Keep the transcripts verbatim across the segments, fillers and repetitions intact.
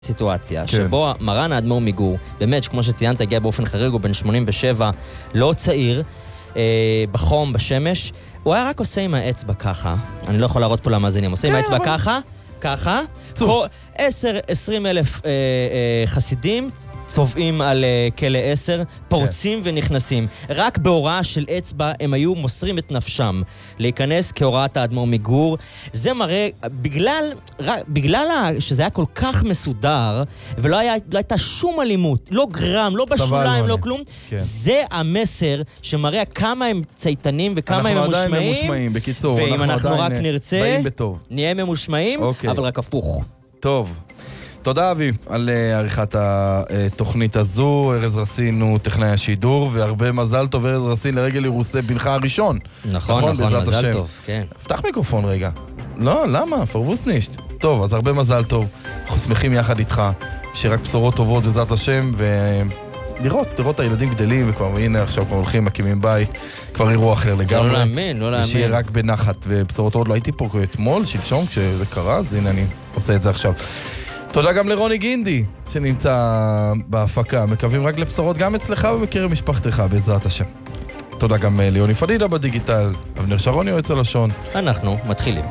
סיטואציה שבו מרן האדמו"ר מגור, באמת, כמו שציינת, הגיע באופן חריג, הוא בן שמונים ושבע, לא צעיר, אה, בחום, בשמש, הוא היה רק עושה עם האצבע ככה, אני לא יכול להראות פה למאזינים, עושה עם האצבע ככה, ככה, עשר עשרים אלף אה, אה, חסידים, צובעים על uh, כלא עשר, פורצים yeah. ונכנסים. רק בהוראה של אצבע הם היו מוסרים את נפשם להיכנס כהוראת האדמו"ר מגור. זה מראה, בגלל, בגלל שזה היה כל כך מסודר, ולא היה, לא הייתה שום אלימות, לא גרם, לא בשוליים, לא כלום, כן. זה המסר שמראה כמה הם צייתנים וכמה הם ממושמעים. אנחנו עדיין ממושמעים, בקיצור. ואם אנחנו, אנחנו רק נרצה, נהיה ממושמעים, okay. אבל רק הפוך. טוב. תודה אבי על uh, עריכת התוכנית הזו. ארז רסין הוא טכנאי השידור, והרבה מזל טוב ארז רסין לרגל אירוסי בנך הראשון. נכון, נכון, נכון מזל השם. טוב, כן. פתח מיקרופון רגע. לא, למה? פרבוס נישט. טוב, אז הרבה מזל טוב. אנחנו שמחים יחד איתך, שרק בשורות טובות בעזרת השם, ולראות, לראות את הילדים גדלים, וכבר הנה עכשיו כבר הולכים, מקימים בית, כבר אירוע אחר לגמרי. לא להאמין, לא להאמין. ושיהיה רק בנחת, ובשורות טובות. לא הייתי פה אתמול, שלשום, כשזה קרה, אז הנה אני עושה את זה עכשיו. תודה גם לרוני גינדי שנמצא בהפקה, מקווים רק לבשורות גם אצלך ובקרב משפחתך בעזרת השם. תודה גם ליוני פדידה בדיגיטל, אבנר שרון יועץ הלשון. אנחנו מתחילים.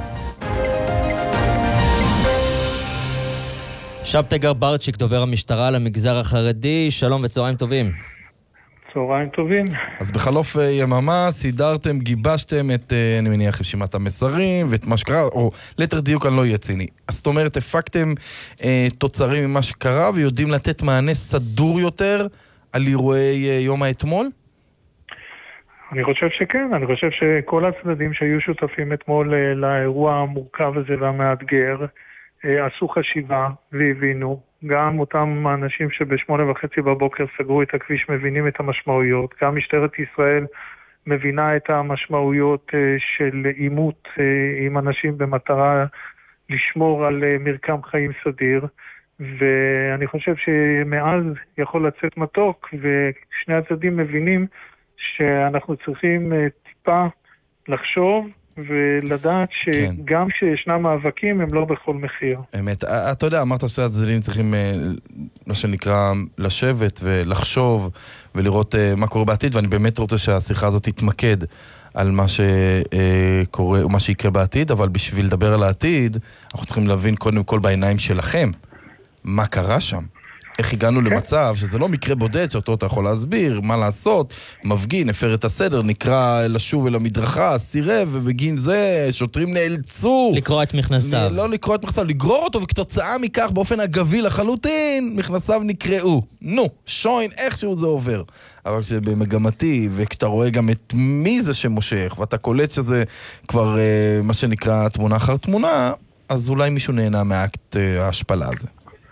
שבתאי גרברצ'יק, דובר המשטרה למגזר החרדי, שלום וצהריים טובים. צהריים טובים. אז בחלוף יממה סידרתם, גיבשתם את, אני מניח, רשימת המסרים ואת מה שקרה, או ליתר דיוק אני לא יהיה ציני. אז זאת אומרת, הפקתם אה, תוצרים ממה שקרה ויודעים לתת מענה סדור יותר על אירועי אה, יום האתמול? אני חושב שכן, אני חושב שכל הצדדים שהיו שותפים אתמול אה, לאירוע המורכב הזה והמאתגר, אה, עשו חשיבה והבינו. גם אותם האנשים שבשמונה וחצי בבוקר סגרו את הכביש מבינים את המשמעויות. גם משטרת ישראל מבינה את המשמעויות של אימות עם אנשים במטרה לשמור על מרקם חיים סדיר. ואני חושב שמאז יכול לצאת מתוק, ושני הצדדים מבינים שאנחנו צריכים טיפה לחשוב ולדעת שגם כשישנם מאבקים הם לא בכל מחיר. אמת, אתה יודע, אמרת שהצדדים צריכים מה שנקרא לשבת ולחשוב ולראות מה קורה בעתיד, ואני באמת רוצה שהשיחה הזאת תתמקד על מה שקורה ומה שיקרה בעתיד, אבל בשביל לדבר על העתיד אנחנו צריכים להבין קודם כל בעיניים שלכם מה קרה שם. איך הגענו למצב שזה לא מקרה בודד שאותו אתה יכול להסביר, מה לעשות, מפגין, הפר את הסדר, נקרא לשוב אל המדרכה, סירב, ובגין זה שוטרים נאלצו לקרוא את מכנסיו. לא לקרוא את מכנסיו, לגרור אותו, וכתוצאה מכך באופן אגבי לחלוטין, מכנסיו נקראו. נו, שוין, איכשהו זה עובר. אבל כשבמגמתי, וכשאתה רואה גם את מי זה שמושך, ואתה קולט שזה כבר מה שנקרא תמונה אחר תמונה, אז אולי מישהו נהנה מהאקט ההשפלה הזה.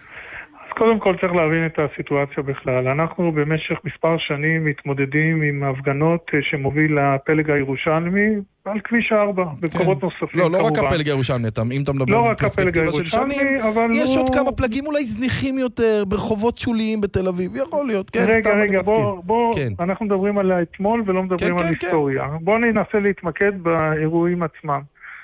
קודם כל צריך להבין את הסיטואציה בכלל. אנחנו במשך מספר שנים מתמודדים עם הפגנות שמוביל לפלג הירושלמי על כביש ארבע, במקומות נוספים כמובן. לא, לא רק הפלג הירושלמי, אם אתה מדבר בפרספקטיבה של שנים, יש עוד כמה פלגים אולי זניחים יותר, ברחובות שוליים בתל אביב, יכול להיות, כן? רגע, רגע, בוא, אנחנו מדברים על האתמול ולא מדברים על היסטוריה. בוא ננסה להתמקד באירועים עצמם.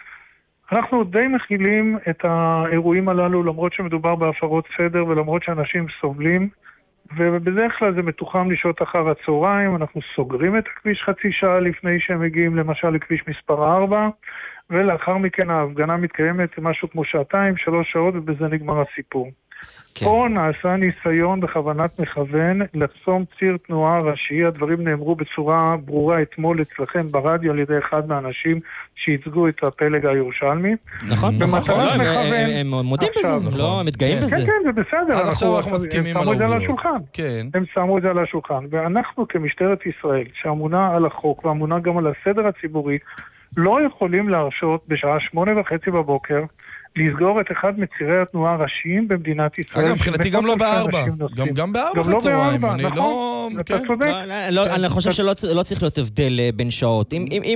אנחנו די מכילים את האירועים הללו למרות שמדובר בהפרות סדר ולמרות שאנשים סובלים, ובדרך כלל זה מתוחם לשעות אחר הצהריים. אנחנו סוגרים את הכביש חצי שעה לפני שהם מגיעים למשל לכביש מספר ארבע, ולאחר מכן ההפגנה מתקיימת משהו כמו שעתיים, שלוש שעות, ובזה נגמר הסיפור. כן. פה נעשה ניסיון בכוונת מכוון לחסום ציר תנועה ראשי. הדברים נאמרו בצורה ברורה אתמול אצלכם ברדיו על ידי אחד מהאנשים שייצגו את הפלג הירושלמי. נכון, נכון, הם מודים בזה, לא, הם מתגאים בזה. כן, כן, זה בסדר. עכשיו אנחנו מסכימים על העובדות. הם שמו את זה על השולחן. ואנחנו כמשטרת ישראל, שאמונה על החוק ואמונה גם על הסדר הציבורי, לא יכולים להרשות בשעה שמונה וחצי בבוקר לסגור את אחד מצירי התנועה הראשיים במדינת ישראל. אגב, מבחינתי גם לא בארבע. גם בארבע בצהריים. אני לא... אתה צודק. אני חושב שלא צריך להיות הבדל בין שעות.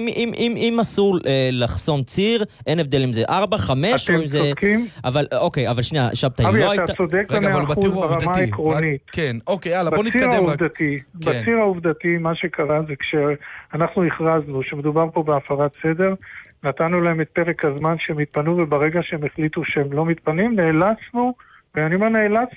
אם אסור לחסום ציר, אין הבדל אם זה ארבע, חמש, או אם זה... אתם צודקים. אבל, אוקיי, אבל שנייה, שבתאי, לא הייתה... אבי, אתה צודק במאה אחוז ברמה העקרונית. כן, אוקיי, יאללה, בוא נתקדם רק. בציר העובדתי, מה שקרה זה כשאנחנו הכרזנו שמדובר פה בהפרת סדר, נתנו להם את פרק הזמן שהם התפנו, וברגע שהם החליטו שהם לא מתפנים, נאלצנו ואני אומר נאלצנו,